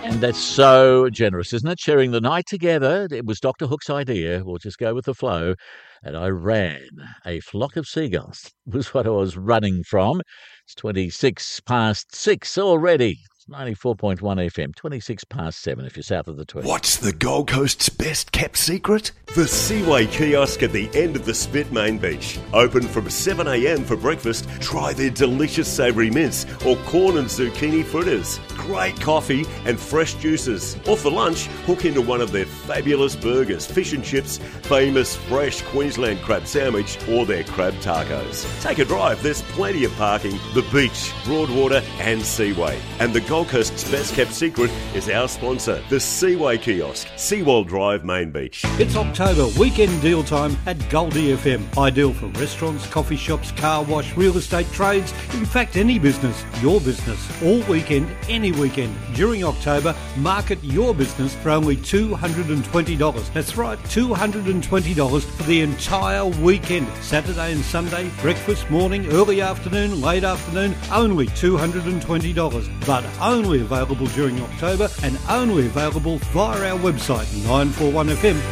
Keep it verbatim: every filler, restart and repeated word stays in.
And that's so generous, isn't it? Sharing the night together. It was Doctor Hook's idea. We'll just go with the flow. And I ran. A flock of seagulls was what I was running from. It's twenty-six past six already. It's ninety-four point one F M. twenty-six past seven if you're south of the Tweed. What's the Gold Coast's best kept secret? The Seaway kiosk at the end of the Spit Main Beach. Open from seven a m for breakfast. Try their delicious savoury mince or corn and zucchini fritters. Great coffee and fresh juices. Or for lunch, hook into one of their fabulous burgers, fish and chips, famous fresh Queensland crab sandwich or their crab tacos. Take a drive. There's plenty of parking. The beach, Broadwater and Seaway. And the Gold Coast's best kept secret is our sponsor, the Seaway kiosk, Seawall Drive, Main Beach. It's October, weekend deal time at Goldie F M. Ideal for restaurants, coffee shops, car wash, real estate trades, in fact any business, your business. All weekend, any weekend. During October, market your business for only two hundred twenty dollars. That's right, two hundred twenty dollars for the entire weekend. Saturday and Sunday, breakfast, morning, early afternoon, late afternoon, only two hundred twenty dollars. But only available during October and only available via our website, nine four one F M.